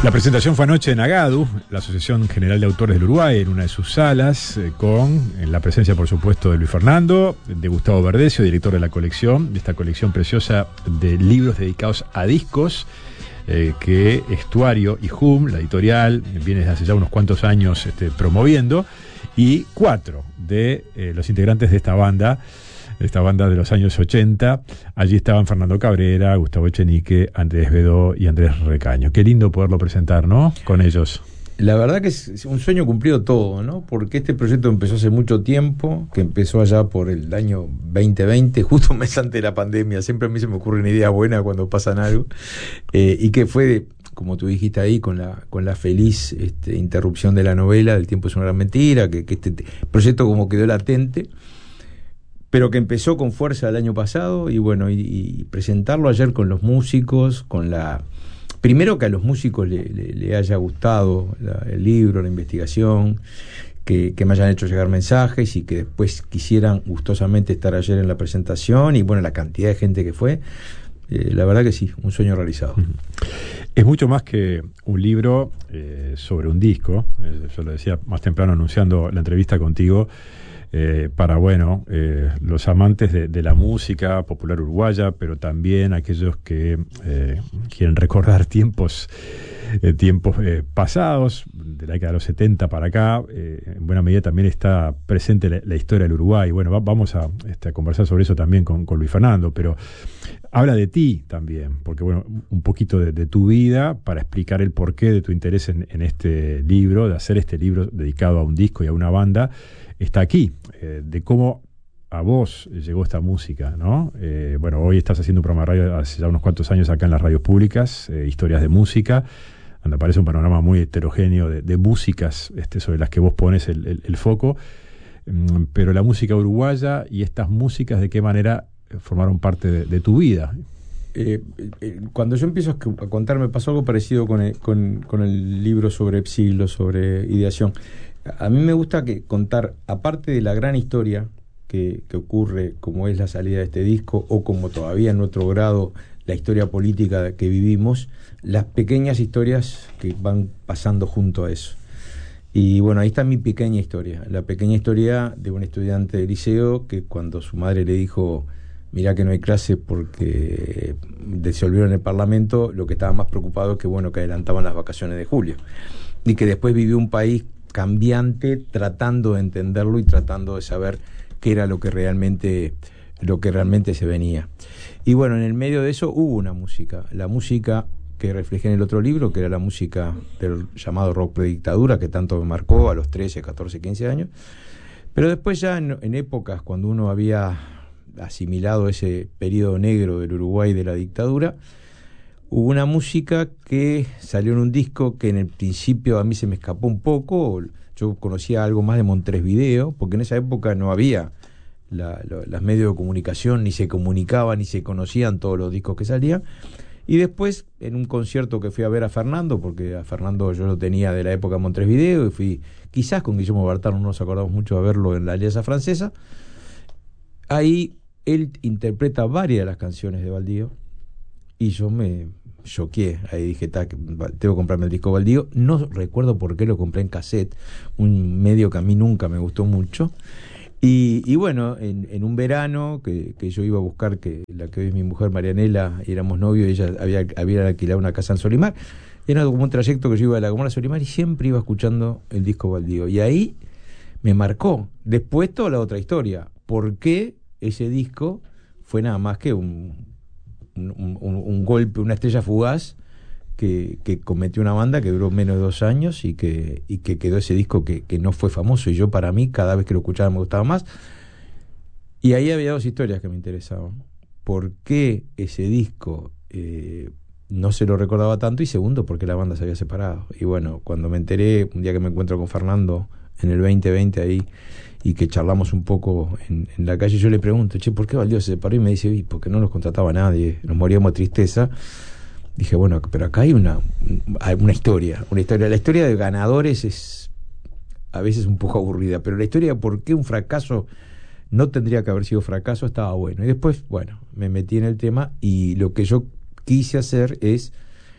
La presentación fue anoche en AGADU, la Asociación General de Autores del Uruguay, en una de sus salas, en la presencia, por supuesto, de Luis Fernando, de Gustavo Verdecio, director de la colección, de esta colección preciosa de libros dedicados a discos, que Estuario y Hum, la editorial, viene desde hace ya unos cuantos años promoviendo, y 4 de los integrantes de esta banda de los años 80. Allí estaban Fernando Cabrera, Gustavo Echenique, Andrés Bedó y Andrés Recaño. Qué lindo poderlo presentar, ¿no?, con ellos. La verdad que es un sueño cumplido todo, ¿no? Porque este proyecto empezó hace mucho tiempo, que empezó allá por el año 2020, justo un mes antes de la pandemia. Siempre a mí se me ocurre una idea buena cuando pasan algo, y que fue, como tú dijiste ahí, con la feliz interrupción de la novela El tiempo es una gran mentira, que este proyecto como quedó latente, pero que empezó con fuerza el año pasado, y bueno, y presentarlo ayer con los músicos, primero que a los músicos le haya gustado el libro, la investigación, que me hayan hecho llegar mensajes y que después quisieran gustosamente estar ayer en la presentación, y bueno, la cantidad de gente que fue, la verdad que sí, un sueño realizado. Es mucho más que un libro sobre un disco. Yo lo decía más temprano anunciando la entrevista contigo, para los amantes de la música popular uruguaya, pero también aquellos que quieren recordar tiempos pasados, de la década de los 70 para acá. En buena medida también está presente la historia del Uruguay. Bueno, vamos a conversar sobre eso también con Luis Fernando, pero habla de ti también, porque bueno, un poquito de tu vida para explicar el porqué de tu interés en este libro, de hacer este libro dedicado a un disco y a una banda. Está aquí, de cómo a vos llegó esta música, ¿no? Hoy estás haciendo un programa de radio hace ya unos cuantos años acá en las radios públicas, Historias de Música, donde aparece un panorama muy heterogéneo de músicas sobre las que vos pones el foco, pero la música uruguaya y estas músicas, ¿de qué manera formaron parte de tu vida? Cuando yo empiezo a contar, me pasó algo parecido con el libro sobre Psyllo, sobre ideación. A mí me gusta contar, aparte de la gran historia que ocurre, como es la salida de este disco, o como todavía en otro grado la historia política que vivimos, las pequeñas historias que van pasando junto a eso. Y bueno, ahí está mi pequeña historia, la pequeña historia de un estudiante de liceo que, cuando su madre le dijo: mirá que no hay clase porque disolvieron el Parlamento, lo que estaba más preocupado es que adelantaban las vacaciones de julio, y que después vivió un país cambiante, tratando de entenderlo y tratando de saber qué era lo que realmente se venía. Y bueno, en el medio de eso hubo una música, la música que reflejé en el otro libro, que era la música del llamado rock predictadura, que tanto me marcó a los 13, 14, 15 años. Pero después, ya en épocas cuando uno había asimilado ese periodo negro del Uruguay de la dictadura, hubo una música que salió en un disco que en el principio a mí se me escapó un poco. Yo conocía algo más de Montevideo, porque en esa época no había los medios de comunicación, ni se comunicaban, ni se conocían todos los discos que salían. Y después, en un concierto que fui a ver a Fernando, porque a Fernando yo lo tenía de la época de Montevideo, y fui quizás con Guillermo Bartalo, no nos acordamos mucho, a verlo en la Alianza Francesa. Ahí él interpreta varias de las canciones de Baldío, y yo me choqué. Ahí dije: tengo que comprarme el disco Baldío. No recuerdo por qué lo compré en cassette, un medio que a mí nunca me gustó mucho. Y bueno, en un verano que yo iba a buscar, que la que hoy es mi mujer, Marianela, éramos novios, y ella había alquilado una casa en Solimar. Era como un trayecto que yo iba de La Gomera a Solimar, y siempre iba escuchando el disco Baldío. Y ahí me marcó. Después, toda la otra historia. ¿Por qué ese disco fue nada más que un golpe, una estrella fugaz que cometió una banda que duró menos de 2 años, y que quedó ese disco que no fue famoso? Y yo, para mí, cada vez que lo escuchaba me gustaba más. Y ahí había 2 historias que me interesaban: por qué ese disco no se lo recordaba tanto, y segundo, por qué la banda se había separado. Y bueno, cuando me enteré, un día que me encuentro con Fernando en el 2020 ahí, y que charlamos un poco en la calle, yo le pregunto: ¿por qué Baldío se separó? Y me dice: porque no los contrataba nadie, nos moríamos de tristeza. Dije: bueno, pero acá hay una historia. La historia de ganadores es a veces un poco aburrida, pero la historia de por qué un fracaso no tendría que haber sido fracaso estaba bueno. Y después, me metí en el tema, y lo que yo quise hacer es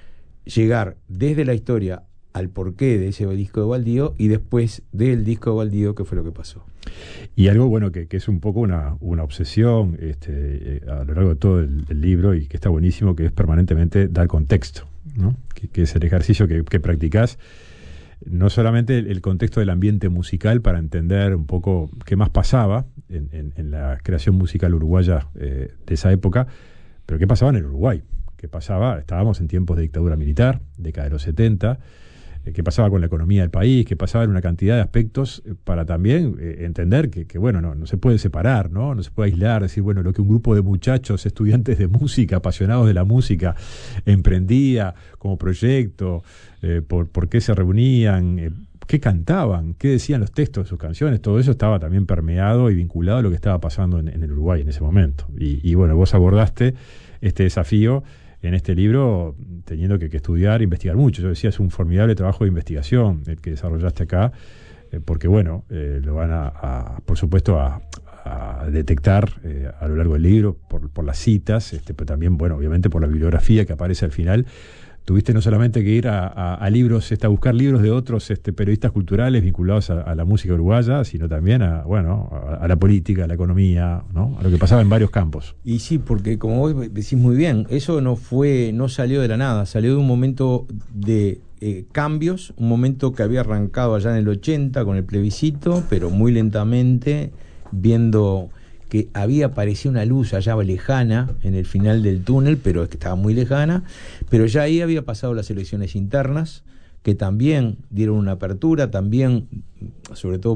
llegar desde la historia al porqué de ese disco de Baldío y después del disco de Baldío qué fue lo que pasó. Y algo bueno que es un poco una obsesión a lo largo de todo el libro y que está buenísimo, que es permanentemente dar contexto, ¿no? Que es el ejercicio que practicás, no solamente el contexto del ambiente musical para entender un poco qué más pasaba en la creación musical uruguaya de esa época, pero qué pasaba en el Uruguay, qué pasaba, estábamos en tiempos de dictadura militar, década de los 70, qué pasaba con la economía del país, qué pasaba en una cantidad de aspectos para también entender que bueno, no se puede separar, ¿no? No se puede aislar, decir, bueno, lo que un grupo de muchachos, estudiantes de música, apasionados de la música, emprendía como proyecto, por qué se reunían, qué cantaban, qué decían los textos de sus canciones, todo eso estaba también permeado y vinculado a lo que estaba pasando en el Uruguay en ese momento. Y bueno, vos abordaste este desafío en este libro, teniendo que estudiar, investigar mucho. Yo decía, es un formidable trabajo de investigación el que desarrollaste acá, porque bueno, lo van por supuesto, a detectar a lo largo del libro, por las citas, pero también, bueno, obviamente por la bibliografía que aparece al final. Tuviste no solamente que ir a libros, a buscar libros de otros periodistas culturales vinculados a la música uruguaya, sino también a la política, a la economía, ¿no? A lo que pasaba en varios campos. Y sí, porque como vos decís muy bien, eso no salió de la nada, salió de un momento de cambios, un momento que había arrancado allá en el 80 con el plebiscito, pero muy lentamente, viendo que había aparecido una luz allá lejana en el final del túnel, pero es que estaba muy lejana, pero ya ahí había pasado las elecciones internas, que también dieron una apertura, también, sobre todo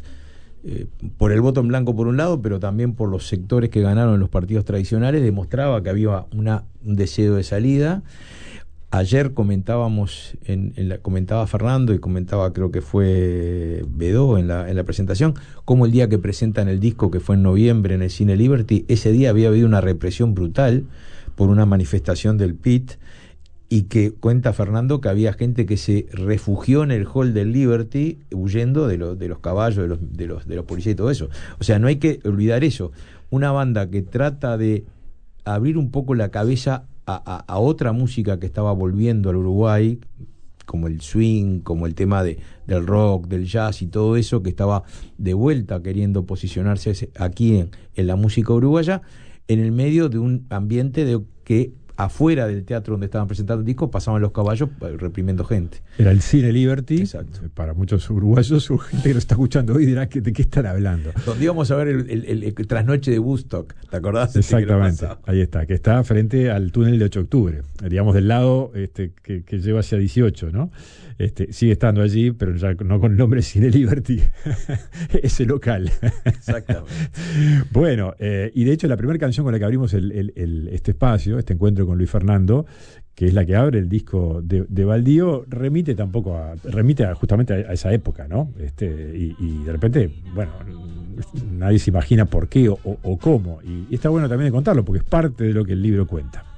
por el voto en blanco por un lado, pero también por los sectores que ganaron en los partidos tradicionales, demostraba que había un deseo de salida. Ayer comentábamos, comentaba Fernando y comentaba, creo que fue Bedó en la presentación, cómo el día que presentan el disco, que fue en noviembre en el Cine Liberty, ese día había habido una represión brutal por una manifestación del PIT, y que cuenta Fernando que había gente que se refugió en el hall del Liberty huyendo de los caballos, de los policías y todo eso. O sea, no hay que olvidar eso. Una banda que trata de abrir un poco la cabeza a otra música que estaba volviendo al Uruguay, como el swing, como el tema del rock, del jazz y todo eso, que estaba de vuelta queriendo posicionarse aquí en la música uruguaya, en el medio de un ambiente de que afuera del teatro donde estaban presentando el disco pasaban los caballos reprimiendo gente. Era el Cine Liberty. Exacto. Para muchos uruguayos, gente que lo está escuchando hoy dirá de qué están hablando. Donde íbamos a ver el trasnoche de Woodstock, ¿te acordás? Exactamente, ahí está, que está frente al túnel de 8 de octubre, digamos del lado que lleva hacia 18, ¿no? Sigue estando allí, pero ya no con el nombre Cine Liberty, ese local. Exactamente. Bueno, y de hecho la primera canción con la que abrimos este espacio, este encuentro con Luis Fernando, que es la que abre el disco de Baldío, remite justamente a esa época, ¿no? Y de repente, bueno, nadie se imagina por qué o cómo, y está bueno también de contarlo, porque es parte de lo que el libro cuenta.